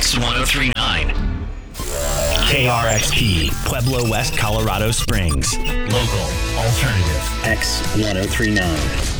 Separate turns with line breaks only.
X1039. KRXP, Pueblo West, Colorado Springs. Local, alternative. X1039.